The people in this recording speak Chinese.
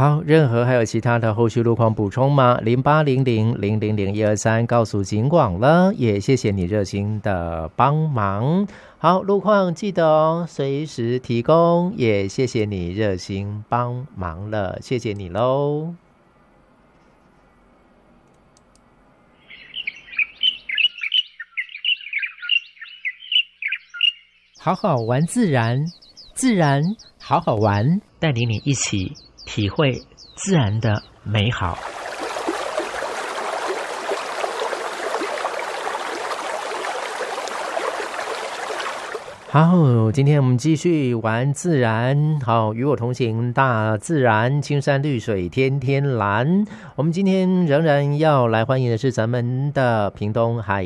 好，任何还有其他的后续路况补充吗？0800000123告诉警广了，也谢谢你热心的帮忙。好，路况记得哦，随时提供，也谢谢你热心帮忙了，谢谢你喽。好好玩自然，自然好好玩，带领你一起体会自然的美好。好，今天我们继续玩自然，好，与我同行，大自然，青山绿水天天蓝。我们今天仍然要来欢迎的是咱们的屏东海